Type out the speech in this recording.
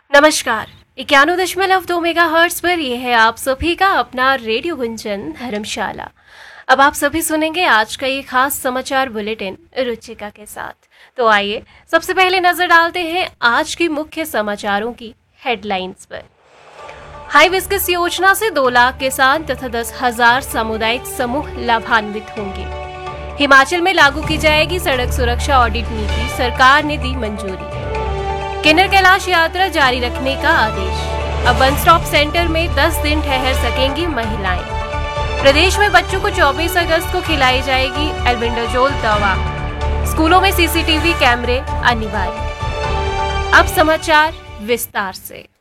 नमस्कार। 91.2 मेगाहर्ट्ज पर ये है आप सभी का अपना रेडियो गुंजन धर्मशाला। अब आप सभी सुनेंगे आज का ये खास समाचार बुलेटिन रुचिका के साथ। तो आइए सबसे पहले नजर डालते हैं आज की मुख्य समाचारों की हेडलाइंस पर। हाई विस्कस योजना से 2 लाख किसान तथा 10,000 सामुदायिक समूह लाभान्वित होंगे। हिमाचल में लागू की जाएगी सड़क सुरक्षा ऑडिट नीति, सरकार ने दी मंजूरी। किन्नर कैलाश यात्रा जारी रखने का आदेश। अब वन स्टॉप सेंटर में 10 दिन ठहर सकेंगी महिलाएं। प्रदेश में बच्चों को 24 अगस्त को खिलाई जाएगी एल्बेंडाजोल दवा। स्कूलों में सीसीटीवी कैमरे अनिवार्य। अब समाचार विस्तार से।